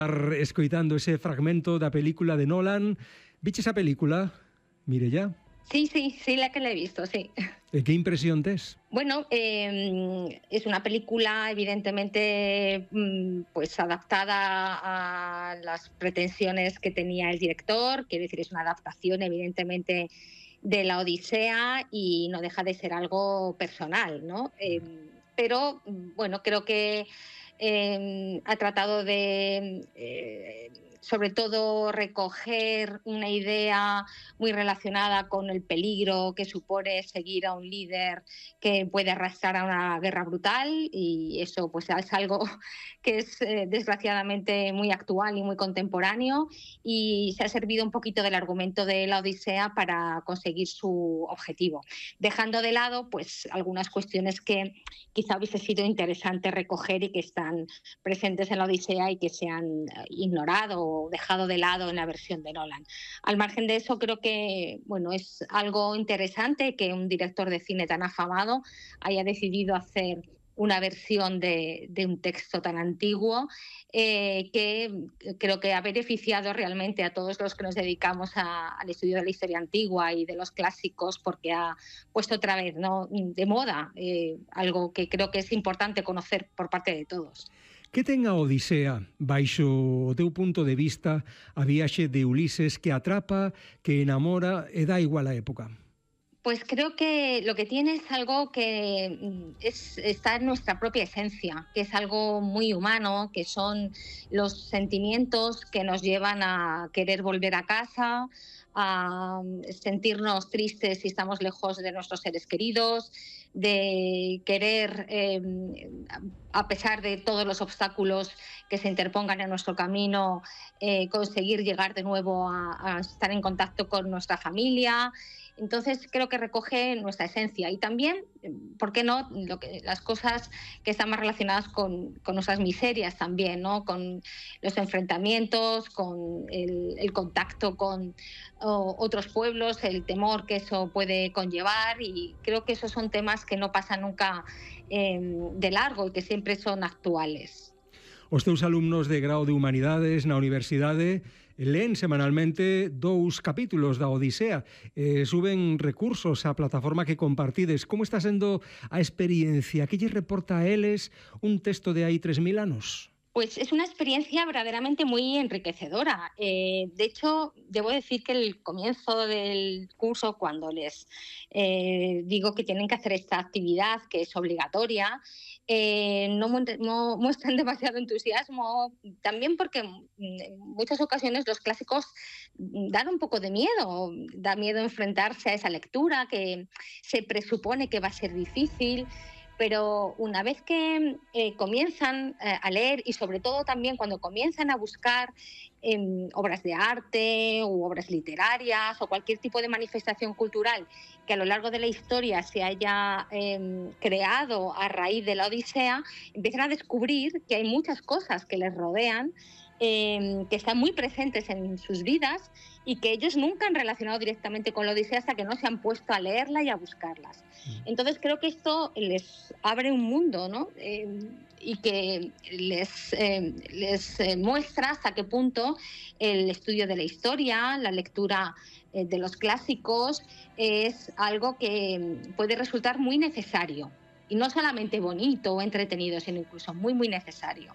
Escoitando ese fragmento da película de Nolan. Viche esa película, Mireia? Sí, la que la he visto, sí. ¿Qué impresión tes? Bueno, es una película evidentemente pues adaptada a las pretensiones que tenía el director, quiero decir, es una adaptación evidentemente de la Odisea y no deja de ser algo personal, ¿no? Pero bueno, creo que ha tratado de sobre todo recoger una idea muy relacionada con el peligro que supone seguir a un líder que puede arrastrar a una guerra brutal, y eso pues es algo que es desgraciadamente muy actual y muy contemporáneo, y se ha servido un poquito del argumento de la Odisea para conseguir su objetivo, dejando de lado pues algunas cuestiones que quizá hubiese sido interesante recoger y que están presentes en la Odisea y que se han ignorado o dejado de lado en la versión de Nolan. Al margen de eso, creo que bueno, es algo interesante que un director de cine tan afamado haya decidido hacer una versión de un texto tan antiguo que creo que ha beneficiado realmente a todos los que nos dedicamos al estudio de la historia antigua y de los clásicos, porque ha puesto otra vez, ¿no?, de moda algo que creo que es importante conocer por parte de todos. Que ten a Odisea, baixo o teu punto de vista, a viaxe de Ulises, que atrapa, que enamora e dá igual a época? Pues creo que lo que tiene es algo que está en nuestra propia esencia, que es algo muy humano, que son los sentimientos que nos llevan a querer volver a casa, a sentirnos tristes si estamos lejos de nuestros seres queridos, de querer, a pesar de todos los obstáculos que se interpongan en nuestro camino, conseguir llegar de nuevo a estar en contacto con nuestra familia. Entonces creo que recoge nuestra esencia y también, ¿por qué no?, las cosas que están más relacionadas con nuestras miserias también, ¿no?, con los enfrentamientos, con el contacto con otros pueblos, el temor que eso puede conllevar, y creo que esos son temas que no pasan nunca de largo y que siempre son actuales. Os teus alumnos de grao de Humanidades na universidade leen semanalmente 2 capítulos da Odisea, suben recursos á plataforma que compartides. Como está sendo a experiencia? Que lles reporta a eles un texto de hai 3.000 anos? Pues es una experiencia verdaderamente muy enriquecedora. De hecho, debo decir que el comienzo del curso, cuando les digo que tienen que hacer esta actividad, que es obligatoria, no muestran demasiado entusiasmo, también porque en muchas ocasiones los clásicos dan un poco de miedo, da miedo enfrentarse a esa lectura que se presupone que va a ser difícil. Pero una vez que comienzan a leer, y sobre todo también cuando comienzan a buscar obras de arte u obras literarias o cualquier tipo de manifestación cultural que a lo largo de la historia se haya creado a raíz de la Odisea, empiezan a descubrir que hay muchas cosas que les rodean, que están muy presentes en sus vidas y que ellos nunca han relacionado directamente con la Odisea hasta que no se han puesto a leerla y a buscarlas. Entonces creo que esto les abre un mundo, ¿no? Y que les muestra hasta qué punto el estudio de la historia, la lectura de los clásicos, es algo que puede resultar muy necesario. Y no solamente bonito o entretenido, sino incluso muy, muy necesario.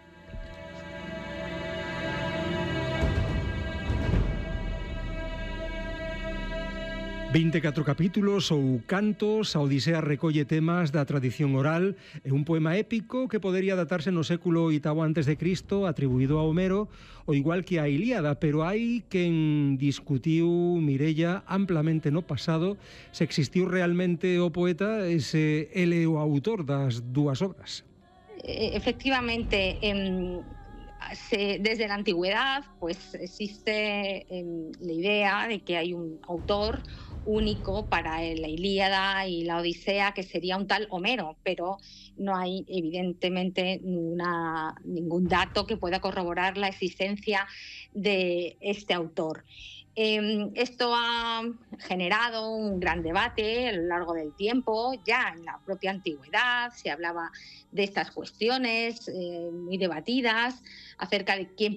24 capítulos ou cantos. A Odisea recolle temas da tradición oral. É un poema épico que podería datarse no século VIII a.C., atribuído a Homero, o igual que a Ilíada, pero hai quen discutiu, Mireia, amplamente no pasado se existiu realmente o poeta e se ele é o autor das dúas obras. Efectivamente, desde la antigüedad pues existe la idea de que hay un autor único para la Ilíada y la Odisea, que sería un tal Homero, pero no hay evidentemente ningún dato que pueda corroborar la existencia de este autor. Esto ha generado un gran debate a lo largo del tiempo. Ya en la propia antigüedad se hablaba de estas cuestiones muy debatidas acerca de quién